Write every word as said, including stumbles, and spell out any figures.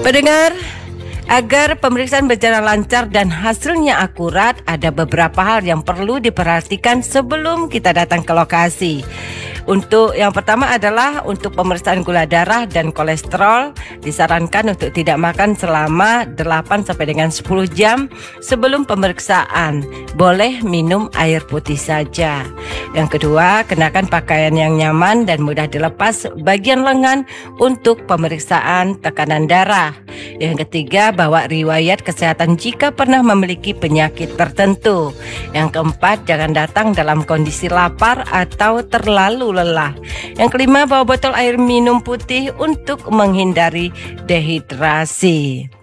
Pendengar, agar pemeriksaan berjalan lancar dan hasilnya akurat, ada beberapa hal yang perlu diperhatikan sebelum kita datang ke lokasi. Untuk yang pertama adalah untuk pemeriksaan gula darah dan kolesterol, disarankan untuk tidak makan selama delapan sampai dengan sepuluh jam sebelum pemeriksaan. Boleh minum air putih saja. Yang kedua, kenakan pakaian yang nyaman dan mudah dilepas bagian lengan untuk pemeriksaan tekanan darah. Yang ketiga, bawa riwayat kesehatan jika pernah memiliki penyakit tertentu. Yang keempat, jangan datang dalam kondisi lapar atau terlalu lelah. Yang kelima, bawa botol air minum putih untuk menghindari dehidrasi.